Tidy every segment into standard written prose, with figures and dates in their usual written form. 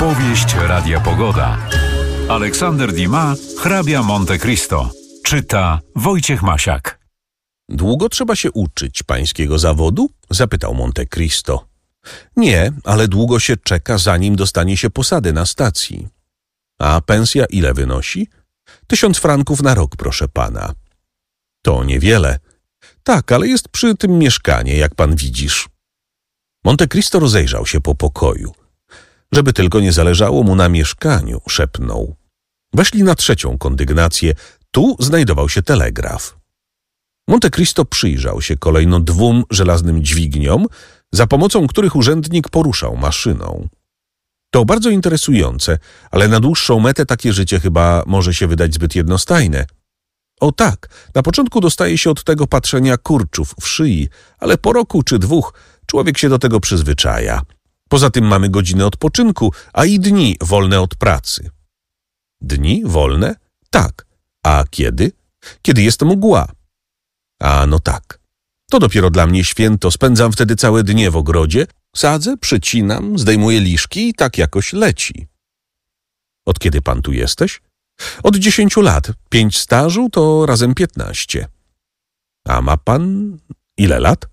Powieść Radia Pogoda. Aleksander Dumas, Hrabia Monte Cristo. Czyta Wojciech Masiak. Długo trzeba się uczyć pańskiego zawodu? Zapytał Monte Cristo. Nie, ale długo się czeka, zanim dostanie się posady na stacji. A pensja ile wynosi? 1000 franków na rok, proszę pana. To niewiele. Tak, ale jest przy tym mieszkanie, jak pan widzisz. Monte Cristo rozejrzał się po pokoju. Żeby tylko nie zależało mu na mieszkaniu, szepnął. Weszli na 3. kondygnację. Tu znajdował się telegraf. Monte Cristo przyjrzał się kolejno 2 żelaznym dźwigniom, za pomocą których urzędnik poruszał maszyną. To bardzo interesujące, ale na dłuższą metę takie życie chyba może się wydać zbyt jednostajne. O tak, na początku dostaje się od tego patrzenia kurczów w szyi, ale po roku czy 2 człowiek się do tego przyzwyczaja. Poza tym mamy godziny odpoczynku, a i dni wolne od pracy. Dni wolne? Tak. A kiedy? Kiedy jest mgła. A no tak. To dopiero dla mnie święto. Spędzam wtedy całe dnie w ogrodzie. Sadzę, przycinam, zdejmuję liszki i tak jakoś leci. Od kiedy pan tu jesteś? Od 10 lat. 5 stażu to razem 15. A ma pan ile lat?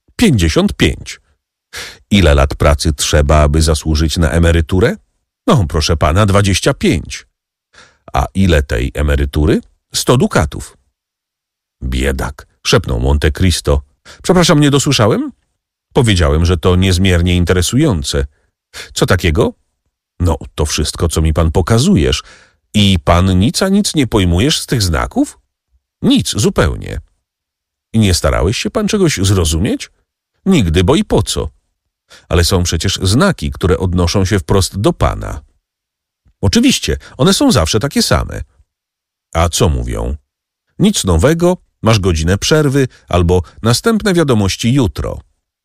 55. Ile lat pracy trzeba, aby zasłużyć na emeryturę? No, proszę pana, 25. A ile tej emerytury? 100 dukatów. Biedak, szepnął Monte Cristo. Przepraszam, nie dosłyszałem? Powiedziałem, że to niezmiernie interesujące. Co takiego? No, to wszystko, co mi pan pokazujesz. I pan nic a nic nie pojmujesz z tych znaków? Nic, zupełnie. I nie starałeś się pan czegoś zrozumieć? Nigdy, bo i po co? Ale są przecież znaki, które odnoszą się wprost do pana. Oczywiście, one są zawsze takie same. A co mówią? Nic nowego, masz godzinę przerwy, albo następne wiadomości jutro.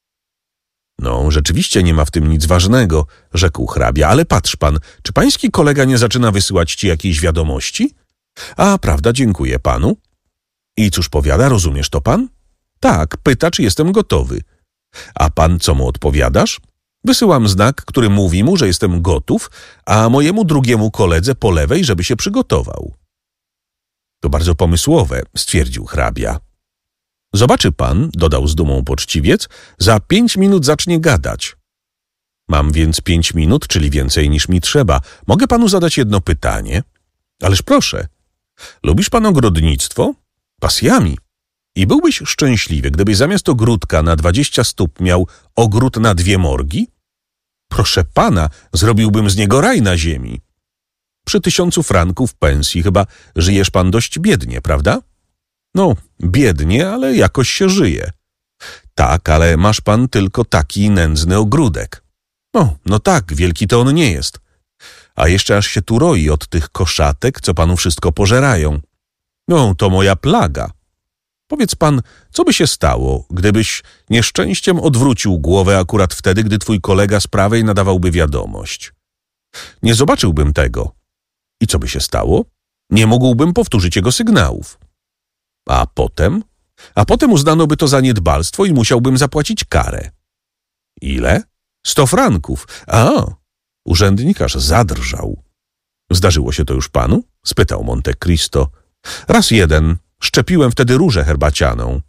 No, rzeczywiście nie ma w tym nic ważnego, rzekł hrabia, ale patrz pan, czy pański kolega nie zaczyna wysyłać ci jakiejś wiadomości? A, prawda, dziękuję panu. I cóż powiada, rozumiesz to pan? Tak, pyta, czy jestem gotowy. A pan co mu odpowiadasz? Wysyłam znak, który mówi mu, że jestem gotów, a mojemu drugiemu koledze po lewej, żeby się przygotował. To bardzo pomysłowe, stwierdził hrabia. Zobaczy pan, dodał z dumą poczciwiec, za 5 minut zacznie gadać. Mam więc 5 minut, czyli więcej niż mi trzeba. Mogę panu zadać jedno pytanie? Ależ proszę. Lubisz pan ogrodnictwo? Pasjami. I byłbyś szczęśliwy, gdybyś zamiast ogródka na 20 stóp miał ogród na 2 morgi? Proszę pana, zrobiłbym z niego raj na ziemi. Przy 1000 franków pensji chyba żyjesz pan dość biednie, prawda? No, biednie, ale jakoś się żyje. Tak, ale masz pan tylko taki nędzny ogródek. No tak, wielki to on nie jest. A jeszcze aż się tu roi od tych koszatek, co panu wszystko pożerają. No, to moja plaga. Powiedz pan, co by się stało, gdybyś nieszczęściem odwrócił głowę akurat wtedy, gdy twój kolega z prawej nadawałby wiadomość? Nie zobaczyłbym tego. I co by się stało? Nie mógłbym powtórzyć jego sygnałów. A potem? A potem uznano by to za niedbalstwo i musiałbym zapłacić karę. Ile? 100 franków. A, urzędnikarz zadrżał. Zdarzyło się to już panu? Spytał Monte Cristo. Raz jeden. Szczepiłem wtedy różę herbacianą.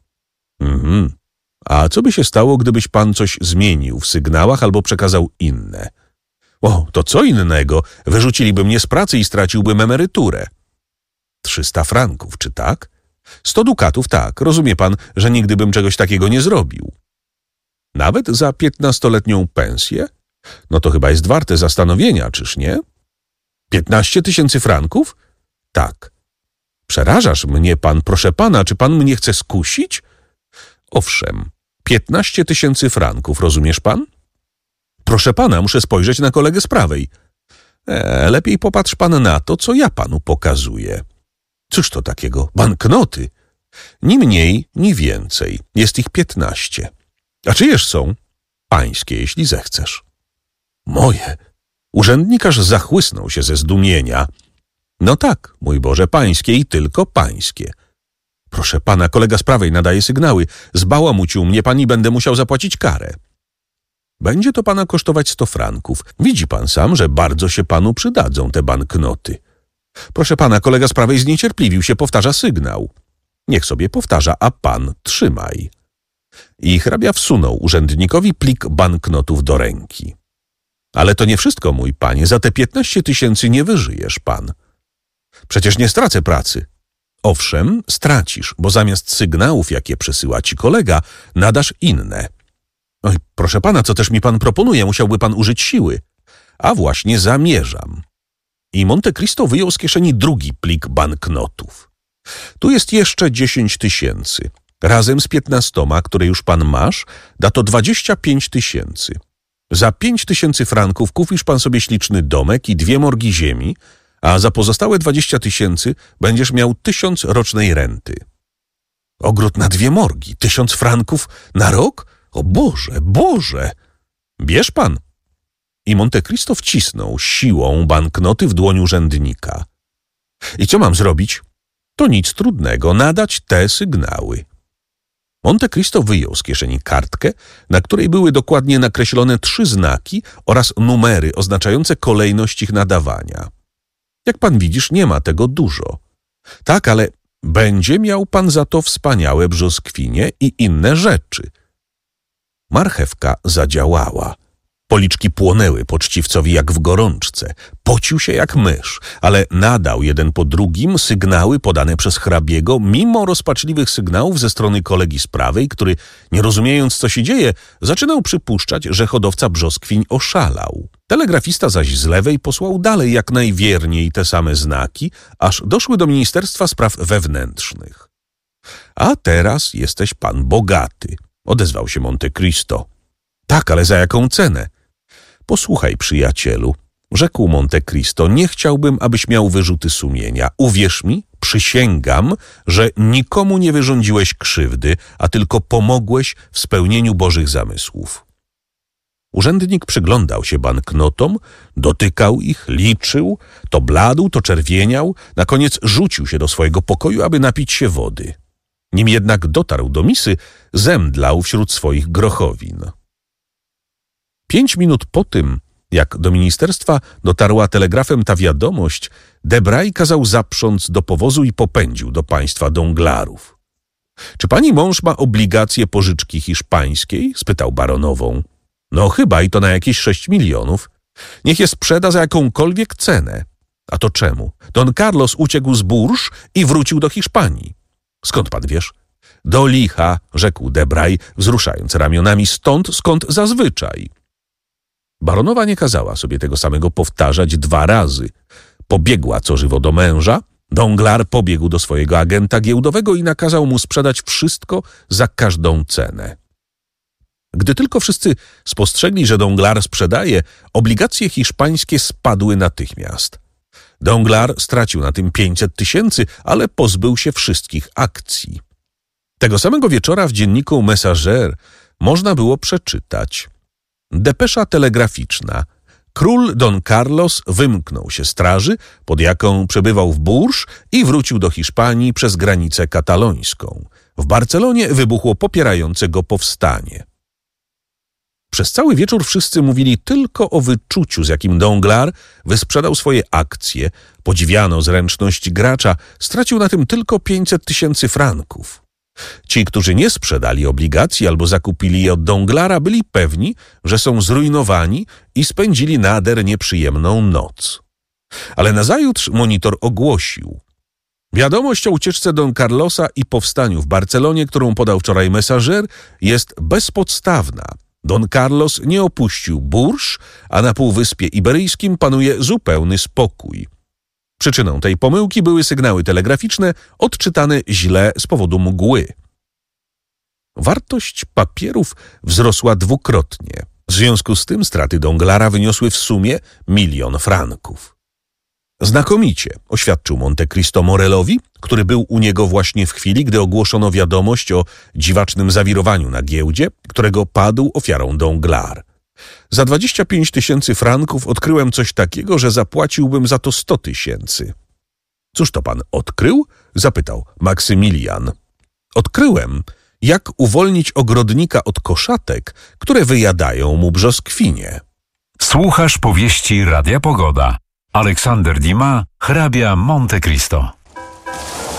A co by się stało, gdybyś pan coś zmienił w sygnałach albo przekazał inne? O, to co innego? Wyrzuciliby mnie z pracy i straciłbym emeryturę. 300 franków, czy tak? 100 dukatów, tak. Rozumie pan, że nigdy bym czegoś takiego nie zrobił. Nawet za 15-letnią pensję? No to chyba jest warte zastanowienia, czyż nie? 15 000 franków? Tak. Przerażasz mnie pan, proszę pana, czy pan mnie chce skusić? Owszem, 15 000 franków, rozumiesz pan? Proszę pana, muszę spojrzeć na kolegę z prawej. Lepiej popatrz pan na to, co ja panu pokazuję. Cóż to takiego? Banknoty. Ni mniej, ni więcej. Jest ich 15. A czyjeż są? Pańskie, jeśli zechcesz. Moje. Urzędnikarz zachłysnął się ze zdumienia. No tak, mój Boże, pańskie i tylko pańskie. Proszę pana, kolega z prawej nadaje sygnały. Zbałamucił mnie pan i będę musiał zapłacić karę. Będzie to pana kosztować 100 franków. Widzi pan sam, że bardzo się panu przydadzą te banknoty. Proszę pana, kolega z prawej zniecierpliwił się, powtarza sygnał. Niech sobie powtarza, a pan trzymaj. I hrabia wsunął urzędnikowi plik banknotów do ręki. Ale to nie wszystko, mój panie, za te 15 000 nie wyżyjesz pan. Przecież nie stracę pracy. Owszem, stracisz, bo zamiast sygnałów, jakie przesyła ci kolega, nadasz inne. Oj, proszę pana, co też mi pan proponuje? Musiałby pan użyć siły. A właśnie zamierzam. I Monte Cristo wyjął z kieszeni drugi plik banknotów. Tu jest jeszcze 10 000. Razem z 15, które już pan masz, da to 25 000. Za 5 000 franków kupisz pan sobie śliczny domek i 2 morgi ziemi, a za pozostałe 20 000 będziesz miał 1000 rocznej renty. Ogród na 2 morgi, 1000 franków na rok? O Boże, Boże! Bierz pan. I Monte Cristo wcisnął siłą banknoty w dłoń urzędnika. I co mam zrobić? To nic trudnego, nadać te sygnały. Monte Cristo wyjął z kieszeni kartkę, na której były dokładnie nakreślone 3 znaki oraz numery oznaczające kolejność ich nadawania. Jak pan widzisz, nie ma tego dużo. Tak, ale będzie miał pan za to wspaniałe brzoskwinie i inne rzeczy. Marchewka zadziałała. Policzki płonęły poczciwcowi jak w gorączce. Pocił się jak mysz, ale nadał jeden po drugim sygnały podane przez hrabiego, mimo rozpaczliwych sygnałów ze strony kolegi z prawej, który, nie rozumiejąc, co się dzieje, zaczynał przypuszczać, że hodowca brzoskwiń oszalał. Telegrafista zaś z lewej posłał dalej jak najwierniej te same znaki, aż doszły do Ministerstwa Spraw Wewnętrznych. A teraz jesteś pan bogaty, odezwał się Monte Cristo. Tak, ale za jaką cenę? Posłuchaj, przyjacielu, rzekł Monte Cristo, nie chciałbym, abyś miał wyrzuty sumienia. Uwierz mi, przysięgam, że nikomu nie wyrządziłeś krzywdy, a tylko pomogłeś w spełnieniu Bożych zamysłów. Urzędnik przyglądał się banknotom, dotykał ich, liczył, to bladł, to czerwieniał, na koniec rzucił się do swojego pokoju, aby napić się wody. Nim jednak dotarł do misy, zemdlał wśród swoich grochowin. 5 minut po tym, jak do ministerstwa dotarła telegrafem ta wiadomość, Debray kazał zaprząc do powozu i popędził do państwa Donglarów. Czy pani mąż ma obligacje pożyczki hiszpańskiej? Spytał baronową. No chyba i to na jakieś 6 milionów. Niech je sprzeda za jakąkolwiek cenę. A to czemu? Don Carlos uciekł z Bourges i wrócił do Hiszpanii. Skąd pan wiesz? Do licha, rzekł Debray, wzruszając ramionami, stąd, skąd zazwyczaj. Baronowa nie kazała sobie tego samego powtarzać 2 razy. Pobiegła co żywo do męża, Danglars pobiegł do swojego agenta giełdowego i nakazał mu sprzedać wszystko za każdą cenę. Gdy tylko wszyscy spostrzegli, że Danglars sprzedaje, obligacje hiszpańskie spadły natychmiast. Danglars stracił na tym 500 000, ale pozbył się wszystkich akcji. Tego samego wieczora w dzienniku Messager można było przeczytać: depesza telegraficzna. Król Don Carlos wymknął się straży, pod jaką przebywał w Bourges, i wrócił do Hiszpanii przez granicę katalońską. W Barcelonie wybuchło popierające go powstanie. Przez cały wieczór wszyscy mówili tylko o wyczuciu, z jakim Danglars wysprzedał swoje akcje. Podziwiano zręczność gracza, stracił na tym tylko 500 000 franków. Ci, którzy nie sprzedali obligacji albo zakupili je od Danglara, byli pewni, że są zrujnowani i spędzili nader nieprzyjemną noc. Ale nazajutrz monitor ogłosił: wiadomość o ucieczce Don Carlosa i powstaniu w Barcelonie, którą podał wczoraj Messager, jest bezpodstawna. Don Carlos nie opuścił Bourges, a na Półwyspie Iberyjskim panuje zupełny spokój. Przyczyną tej pomyłki były sygnały telegraficzne odczytane źle z powodu mgły. Wartość papierów wzrosła dwukrotnie. W związku z tym straty Danglara wyniosły w sumie 1 000 000 franków. Znakomicie, oświadczył Monte Cristo Morelowi, który był u niego właśnie w chwili, gdy ogłoszono wiadomość o dziwacznym zawirowaniu na giełdzie, którego padł ofiarą Danglars. Za 25 000 franków odkryłem coś takiego, że zapłaciłbym za to 100 000. Cóż to pan odkrył? Zapytał Maksymilian. Odkryłem, Jak uwolnić ogrodnika od koszatek, które wyjadają mu brzoskwinie? Słuchasz powieści Radia Pogoda. Aleksander Dumas, hrabia Monte Cristo.